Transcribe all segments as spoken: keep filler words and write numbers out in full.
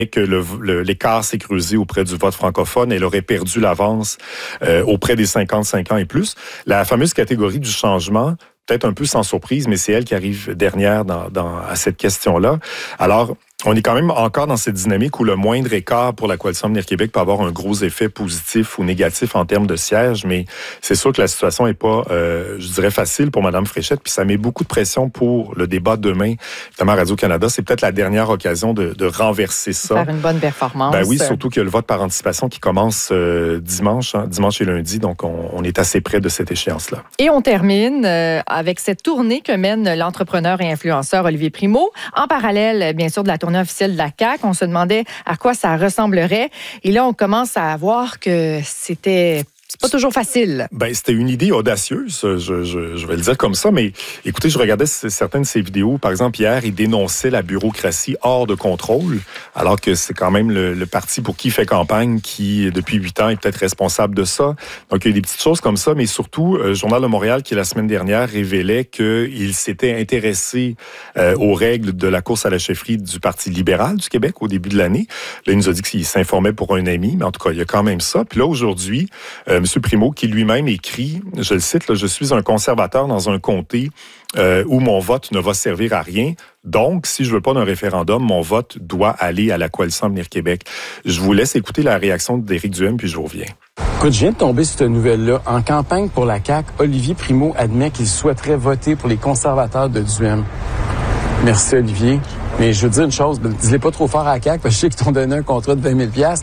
que le, le, l'écart s'est creusé auprès du vote francophone. Elle aurait perdu l'avance euh, auprès des cinquante-cinq ans et plus. La fameuse catégorie du changement, peut-être un peu sans surprise, mais c'est elle qui arrive dernière dans, dans, à cette question-là. Alors, on est quand même encore dans cette dynamique où le moindre écart pour la Coalition Avenir Québec peut avoir un gros effet positif ou négatif en termes de sièges, mais c'est sûr que la situation n'est pas, euh, je dirais, facile pour Mme Fréchette, puis ça met beaucoup de pression pour le débat demain. Notamment Radio-Canada, c'est peut-être la dernière occasion de, de renverser ça. Faire une bonne performance. Ben oui, surtout qu'il y a le vote par anticipation qui commence euh, dimanche, hein, dimanche et lundi, donc on, on est assez près de cette échéance-là. Et on termine euh, avec cette tournée que mène l'entrepreneur et influenceur Olivier Primo, en parallèle, bien sûr, de la tournée officielle de la C A Q. On se demandait à quoi ça ressemblerait. Et là, on commence à voir que c'était... C'est pas toujours facile. Ben, c'était une idée audacieuse, je, je, je vais le dire comme ça, mais écoutez, je regardais certaines de ses vidéos. Par exemple, hier, il dénonçait la bureaucratie hors de contrôle, alors que c'est quand même le, le parti pour qui il fait campagne qui, depuis huit ans, est peut-être responsable de ça. Donc, il y a des petites choses comme ça, mais surtout, le Journal de Montréal, qui la semaine dernière révélait qu'il s'était intéressé euh, aux règles de la course à la chefferie du Parti libéral du Québec au début de l'année. Là, il nous a dit qu'il s'informait pour un ami, mais en tout cas, il y a quand même ça. Puis là, aujourd'hui, euh, M. Primo, qui lui-même écrit, je le cite, là, « Je suis un conservateur dans un comté euh, où mon vote ne va servir à rien. Donc, si je veux pas d'un référendum, mon vote doit aller à la Coalition Avenir Québec. » Je vous laisse écouter la réaction d'Éric Duhaime, puis je vous reviens. Écoute, je viens de tomber sur cette nouvelle-là. En campagne pour la C A Q, Olivier Primo admet qu'il souhaiterait voter pour les conservateurs de Duhaime. Merci, Olivier. Mais je veux dire une chose, dis-les pas trop fort à la C A Q, parce que je sais qu'ils t'ont donné un contrat de vingt mille dollars.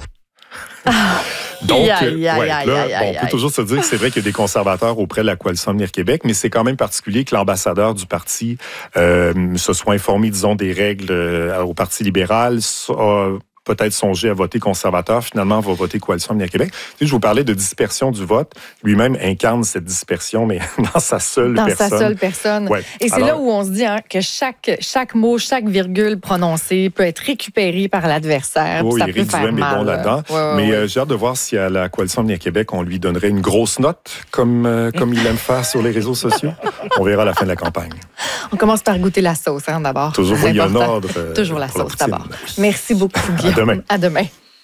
Donc, aïe, aïe, ouais, aïe, là, aïe, bon, on peut aïe. toujours se dire que c'est vrai qu'il y a des conservateurs auprès de la Coalition Avenir Québec, mais c'est quand même particulier que l'ambassadeur du parti euh, se soit informé, disons, des règles euh, au Parti libéral, soit peut-être songer à voter conservateur, finalement, va voter Coalition Avenir Québec. Tu sais, je vous parlais de dispersion du vote. Lui-même incarne cette dispersion, mais dans sa seule dans personne. Dans sa seule personne. Ouais. Et c'est Alors, là où on se dit hein, que chaque, chaque mot, chaque virgule prononcée peut être récupérée par l'adversaire. Oui, ça Éric peut faire Duhaime mal. est bon là-dedans. Ouais, ouais, mais ouais. euh, j'ai hâte de voir si à la Coalition Avenir Québec, on lui donnerait une grosse note, comme, euh, comme il aime faire sur les réseaux sociaux. On verra à la fin de la campagne. On commence par goûter la sauce, hein, d'abord. Toujours, C'est il y a un important. ordre. Euh, Toujours la sauce, d'abord. Merci beaucoup, Guillaume. À demain. À demain.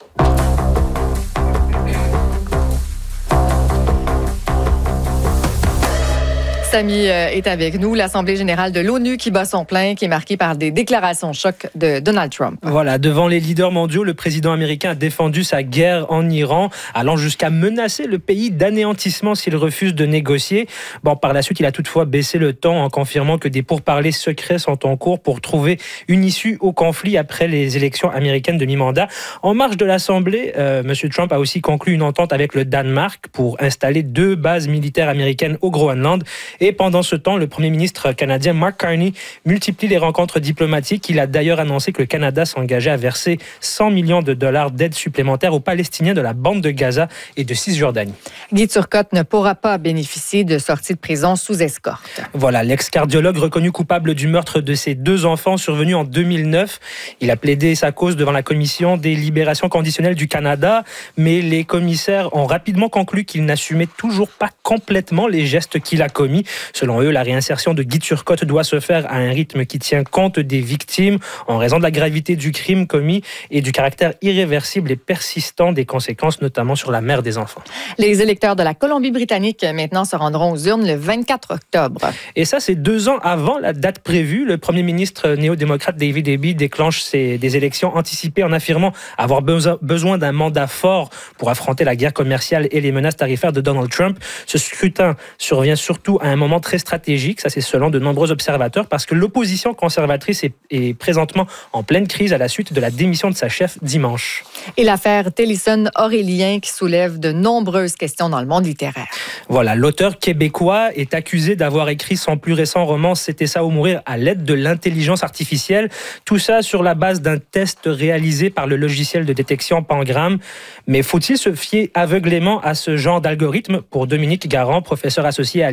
Samy est avec nous, l'Assemblée générale de l'ONU qui bat son plein, qui est marquée par des déclarations choc de Donald Trump. Voilà, devant les leaders mondiaux, le président américain a défendu sa guerre en Iran, allant jusqu'à menacer le pays d'anéantissement s'il refuse de négocier. Bon, par la suite, il a toutefois baissé le ton en confirmant que des pourparlers secrets sont en cours pour trouver une issue au conflit après les élections américaines de mi-mandat. En marge de l'Assemblée, euh, M. Trump a aussi conclu une entente avec le Danemark pour installer deux bases militaires américaines au Groenland. Et pendant ce temps, le premier ministre canadien Mark Carney multiplie les rencontres diplomatiques. Il a d'ailleurs annoncé que le Canada s'engageait à verser cent millions de dollars d'aide supplémentaire aux Palestiniens de la bande de Gaza et de Cisjordanie. Guy Turcotte ne pourra pas bénéficier de sortie de prison sous escorte. Voilà, l'ex-cardiologue reconnu coupable du meurtre de ses deux enfants survenu en deux mille neuf. Il a plaidé sa cause devant la Commission des libérations conditionnelles du Canada, mais les commissaires ont rapidement conclu qu'il n'assumait toujours pas complètement les gestes qu'il a commis. Selon eux, la réinsertion de Guy Turcotte doit se faire à un rythme qui tient compte des victimes en raison de la gravité du crime commis et du caractère irréversible et persistant des conséquences, notamment sur la mère des enfants. Les électeurs de la Colombie-Britannique maintenant se rendront aux urnes le vingt-quatre octobre. Et ça, c'est deux ans avant la date prévue. Le premier ministre néo-démocrate David Eby déclenche ses, des élections anticipées en affirmant avoir besoin, besoin d'un mandat fort pour affronter la guerre commerciale et les menaces tarifaires de Donald Trump. Ce scrutin survient surtout à un moment très stratégique, ça c'est selon de nombreux observateurs, parce que l'opposition conservatrice est, est présentement en pleine crise à la suite de la démission de sa chef dimanche. Et l'affaire Télisson-Aurélien qui soulève de nombreuses questions dans le monde littéraire. Voilà, l'auteur québécois est accusé d'avoir écrit son plus récent roman « C'était ça ou mourir » à l'aide de l'intelligence artificielle. Tout ça sur la base d'un test réalisé par le logiciel de détection Pangram. Mais faut-il se fier aveuglément à ce genre d'algorithme? Pour Dominique Garand, professeur associé à de littérature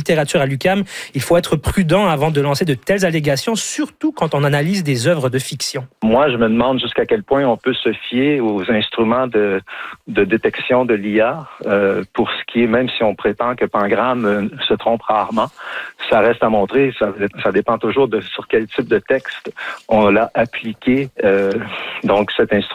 littérature à l'U Q A M, il faut être prudent avant de lancer de telles allégations, surtout quand on analyse des œuvres de fiction. Moi, je me demande jusqu'à quel point on peut se fier aux instruments de, de détection de l'I A euh, pour ce qui est, même si on prétend que Pangram euh, se trompe rarement, ça reste à montrer, ça, ça dépend toujours de sur quel type de texte on l'a appliqué. Euh, donc, cet instrument